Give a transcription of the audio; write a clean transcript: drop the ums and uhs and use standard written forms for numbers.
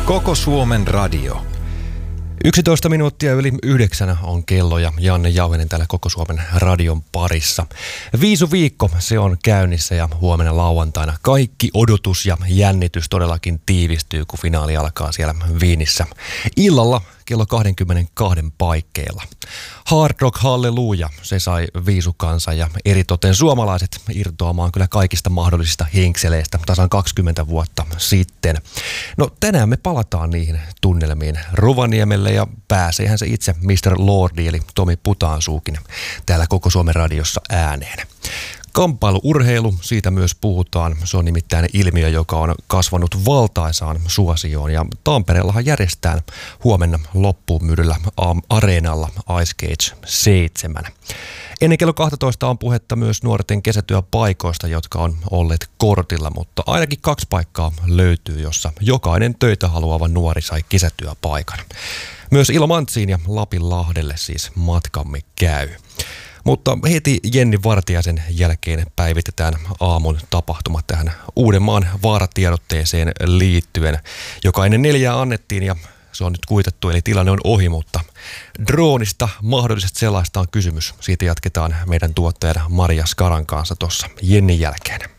Koko Suomen radio. 11 minuuttia yli 9 on kello ja Janne Jauhinen täällä Koko Suomen radion parissa. Viisuviikko se on käynnissä ja huomenna lauantaina kaikki odotus ja jännitys todellakin tiivistyy, kun finaali alkaa siellä Viinissä. Illalla kello 22 paikkeilla. Hard Rock Halleluja, se sai viisukansa ja eritoten suomalaiset irtoamaan kyllä kaikista mahdollisista henkseleistä tasan 20 vuotta sitten. No tänään me palataan niihin tunnelmiin Rovaniemelle ja pääseehän se itse Mr. Lordi eli Tomi Putaansuukin täällä Koko Suomen radiossa ääneen. Kamppailuurheilu, siitä myös puhutaan. Se on nimittäin ilmiö, joka on kasvanut valtaisaan suosioon ja Tampereellahan järjestetään huomenna loppuun myydyllä areenalla Ice Cage 7. Ennen kello 12 on puhetta myös nuorten kesätyöpaikoista, jotka on olleet kortilla, mutta ainakin 2 paikkaa löytyy, jossa jokainen töitä haluava nuori sai kesätyöpaikan. Myös Ilomantsiin ja Lapinlahdelle siis matkamme käy. Mutta heti Jenni Vartiaisen jälkeen päivitetään aamun tapahtumat tähän Uudenmaan vaaratiedotteeseen liittyen, joka ennen 4 annettiin ja se on nyt kuitattu, eli tilanne on ohi, mutta droonista mahdollisesti sellaista on kysymys. Siitä jatketaan meidän tuottajan Maria Skaran kanssa tuossa Jennin jälkeen.